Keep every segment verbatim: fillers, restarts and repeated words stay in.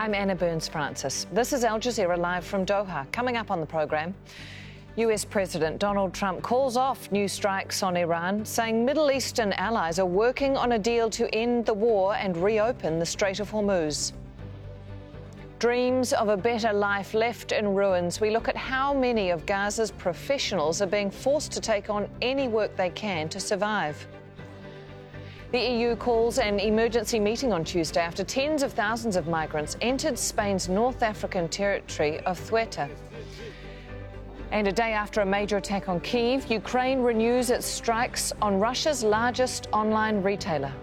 I'm Anna Burns-Francis. This is Al Jazeera live from Doha. Coming up on the program, U S President Donald Trump calls off new strikes on Iran, saying Middle Eastern allies are working on a deal to end the war and reopen the Strait of Hormuz. Dreams of a better life left in ruins. We look at how many of Gaza's professionals are being forced to take on any work they can to survive. The E U calls an emergency meeting on Tuesday after tens of thousands of migrants entered Spain's North African territory of Ceuta. And a day after a major attack on Kyiv, Ukraine renews its strikes on Russia's largest online retailer.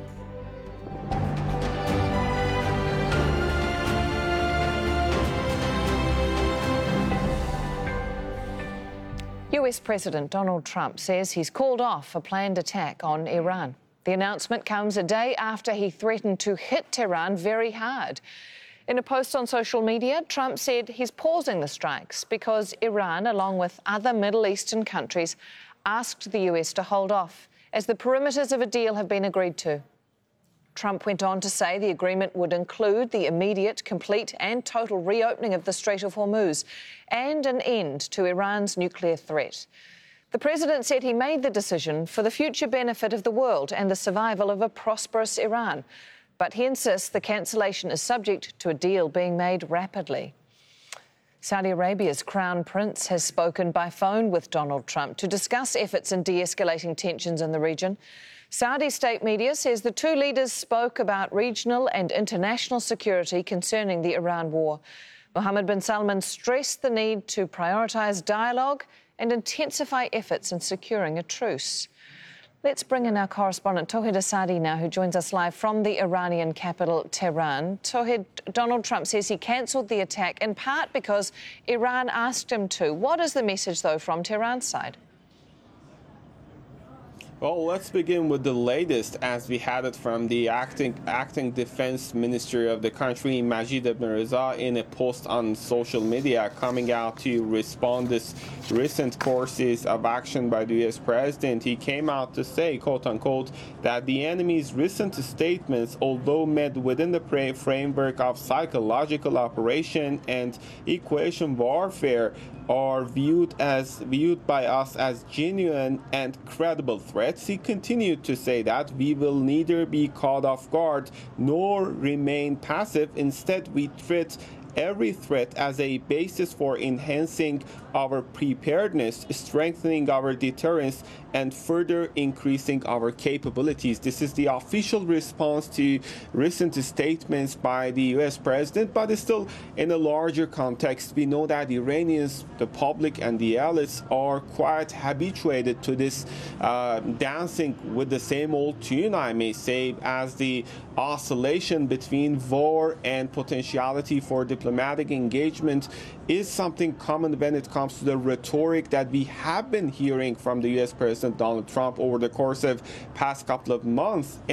U S President Donald Trump says he's called off a planned attack on Iran. The announcement comes a day after he threatened to hit Tehran very hard. In a post on social media, Trump said he's pausing the strikes because Iran, along with other Middle Eastern countries, asked the U S to hold off, as the perimeters of a deal have been agreed to. Trump went on to say the agreement would include the immediate, complete and total reopening of the Strait of Hormuz and an end to Iran's nuclear threat. The president said he made the decision for the future benefit of the world and the survival of a prosperous Iran. But he insists the cancellation is subject to a deal being made rapidly. Saudi Arabia's Crown Prince has spoken by phone with Donald Trump to discuss efforts in de-escalating tensions in the region. Saudi state media says the two leaders spoke about regional and international security concerning the Iran war. Mohammed bin Salman stressed the need to prioritise dialogue and intensify efforts in securing a truce. Let's bring in our correspondent, Tauhid Asadi, now, who joins us live from the Iranian capital, Tehran. Tauhid, Donald Trump says he cancelled the attack in part because Iran asked him to. What is the message, though, from Tehran's side? Well, let's begin with the latest, as we had it from the acting acting defense minister of the country, Majid Ibn Reza, in a post on social media, coming out to respond to recent courses of action by the U S president. He came out to say, quote unquote, that the enemy's recent statements, although made within the framework of psychological operation and equation warfare, are viewed as viewed by us as genuine and credible threats. He continued to say that we will neither be caught off guard nor remain passive. Instead, we treat every threat as a basis for enhancing our preparedness, strengthening our deterrence, and further increasing our capabilities. This is the official response to recent statements by the U S president, but it's still in a larger context. We know that Iranians, the public and the elites, are quite habituated to this uh, dancing with the same old tune, I may say, as the oscillation between war and potentiality for diplomatic engagement is something common when it comes to the rhetoric that we have been hearing from the U S President Donald Trump over the course of past couple of months.